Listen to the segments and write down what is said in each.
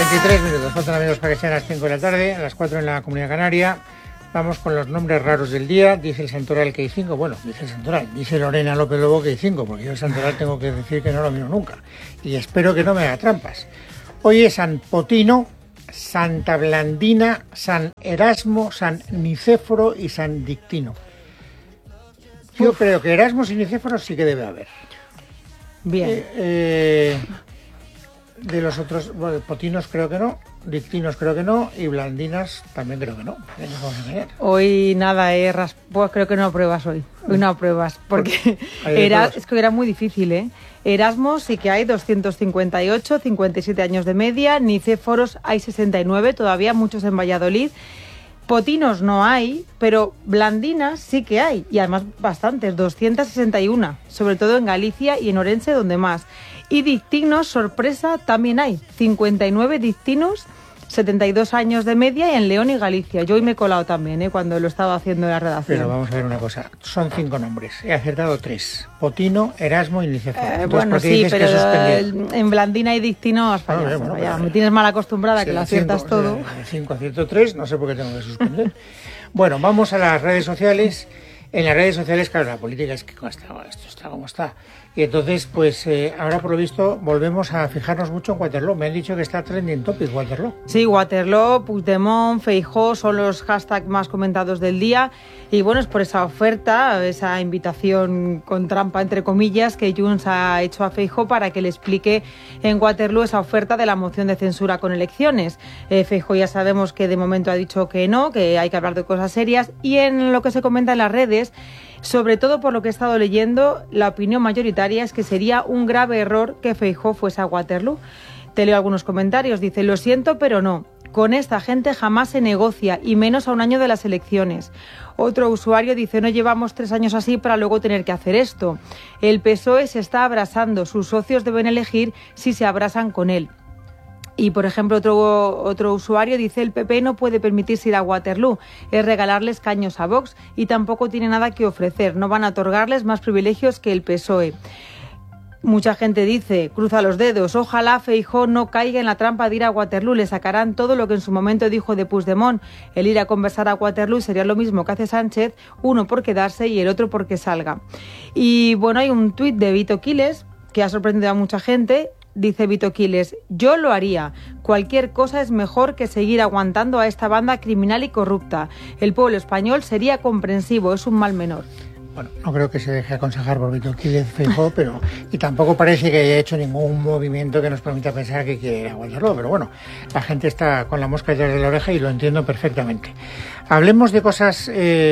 23 minutos, faltan amigos para que sean las 5 de la tarde, a las 4 en la Comunidad Canaria. Vamos con los nombres raros del día. Dice el santoral que hay 5. Bueno, dice el santoral. Dice Lorena López Lobo que hay 5, porque yo el santoral tengo que decir que no lo miro nunca. Y espero que no me haga trampas. Hoy es San Potino, Santa Blandina, San Erasmo, San Nicéforo y San Dictino. Yo creo que Erasmos y Nicéforos sí que debe haber. Bien. De los otros, bueno, Potinos creo que no, Dictinos creo que no, y Blandinas también creo que no. Hoy nada, pues creo que no apruebas hoy. Hoy no apruebas, porque es que era muy difícil, ¿eh? Erasmos sí que hay 258, 57 años de media, Nicéforos hay 69, todavía muchos en Valladolid. Potinos no hay, pero Blandinas sí que hay, y además bastantes, 261, sobre todo en Galicia y en Orense, donde más. Y dictinos, sorpresa, también hay, 59 dictinos, 72 años de media, y en León y Galicia. Yo hoy me he colado también, cuando lo estaba haciendo en la redacción. Pero vamos a ver una cosa, son 5 nombres, he acertado 3, Potino, Erasmo y Nicéforo. Bueno, sí, pero en Blandina y dictino has fallado. Bueno, me tienes mal acostumbrada, que lo aciertas todo. 5 acierto 3, no sé por qué tengo que suspender. Bueno, vamos a las redes sociales. En las redes sociales, claro, la política es que esto está como está. Y entonces, pues ahora por lo visto volvemos a fijarnos mucho en Waterloo. Me han dicho que está trending topic Waterloo. Sí, Waterloo, Puigdemont, Feijóo son los hashtags más comentados del día. Y bueno, es por esa oferta, esa invitación con trampa, entre comillas, que Junts ha hecho a Feijóo para que le explique en Waterloo esa oferta de la moción de censura con elecciones. Feijóo ya sabemos que de momento ha dicho que no, que hay que hablar de cosas serias. Y en lo que se comenta en las redes, sobre todo por lo que he estado leyendo, la opinión mayoritaria es que sería un grave error que Feijóo fuese a Waterloo. Te leo algunos comentarios. Dice: lo siento, pero no. Con esta gente jamás se negocia, y menos a un año de las elecciones. Otro usuario dice: no llevamos 3 años así para luego tener que hacer esto. El PSOE se está abrasando. Sus socios deben elegir si se abrasan con él. Y, por ejemplo, otro usuario dice: el PP no puede permitirse ir a Waterloo, es regalarles escaños a Vox y tampoco tiene nada que ofrecer, no van a otorgarles más privilegios que el PSOE. Mucha gente dice, cruza los dedos, ojalá Feijóo no caiga en la trampa de ir a Waterloo, le sacarán todo lo que en su momento dijo de Puigdemont. El ir a conversar a Waterloo sería lo mismo que hace Sánchez, uno por quedarse y el otro porque salga. Y bueno, hay un tuit de Vito Quiles que ha sorprendido a mucha gente. Dice Vito Quiles: yo lo haría. Cualquier cosa es mejor que seguir aguantando a esta banda criminal y corrupta. El pueblo español sería comprensivo, es un mal menor. Bueno, no creo que se deje aconsejar por Vito Quiles Feijóo, pero y tampoco parece que haya hecho ningún movimiento que nos permita pensar que quiere ir a Waterloo, pero bueno, la gente está con la mosca detrás de la oreja y lo entiendo perfectamente. Hablemos de cosas,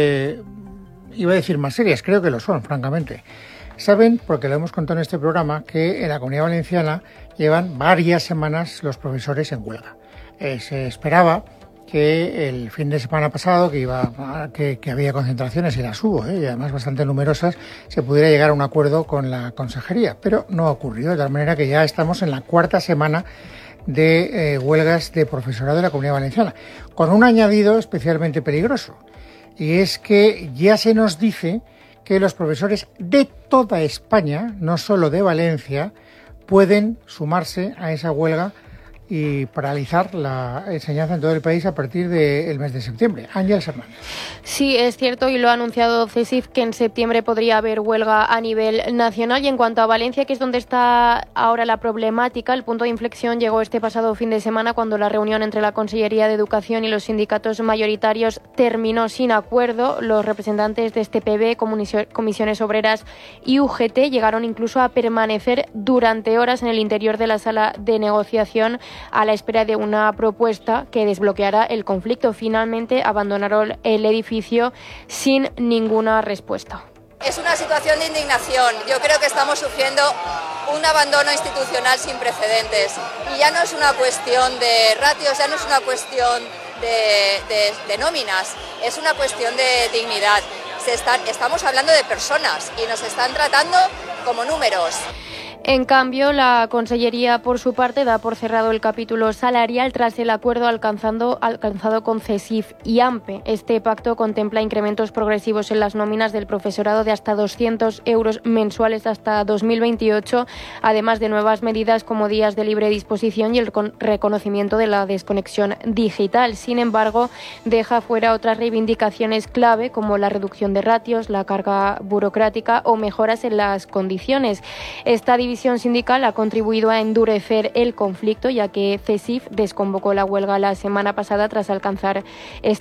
iba a decir más serias, creo que lo son, francamente. Saben, porque lo hemos contado en este programa, que en la Comunidad Valenciana llevan varias semanas los profesores en huelga. Se esperaba que el fin de semana pasado, que había concentraciones, y las hubo, y además bastante numerosas, se pudiera llegar a un acuerdo con la consejería, pero no ha ocurrido, de tal manera que ya estamos en la 4ª semana de huelgas de profesorado de la Comunidad Valenciana, con un añadido especialmente peligroso, y es que ya se nos dice que los profesores de toda España, no solo de Valencia, pueden sumarse a esa huelga y paralizar la enseñanza en todo el país a partir del mes de septiembre. Ángeles Hernández. Sí, es cierto, y lo ha anunciado CESIF, que en septiembre podría haber huelga a nivel nacional. Y en cuanto a Valencia, que es donde está ahora la problemática, el punto de inflexión llegó este pasado fin de semana, cuando la reunión entre la Consellería de Educación y los sindicatos mayoritarios terminó sin acuerdo. Los representantes de este PB, Comisiones Obreras y UGT llegaron incluso a permanecer durante horas en el interior de la sala de negociación a la espera de una propuesta que desbloqueara el conflicto. Finalmente abandonaron el edificio sin ninguna respuesta. Es una situación de indignación. Yo creo que estamos sufriendo un abandono institucional sin precedentes. Y ya no es una cuestión de ratios, ya no es una cuestión de nóminas, es una cuestión de dignidad. Estamos hablando de personas y nos están tratando como números. En cambio, la Consellería, por su parte, da por cerrado el capítulo salarial tras el acuerdo alcanzado con CESIF y AMPE. Este pacto contempla incrementos progresivos en las nóminas del profesorado de hasta 200 euros mensuales hasta 2028, además de nuevas medidas como días de libre disposición y el reconocimiento de la desconexión digital. Sin embargo, deja fuera otras reivindicaciones clave como la reducción de ratios, la carga burocrática o mejoras en las condiciones. Esta división sindical ha contribuido a endurecer el conflicto, ya que CESIF desconvocó la huelga la semana pasada tras alcanzar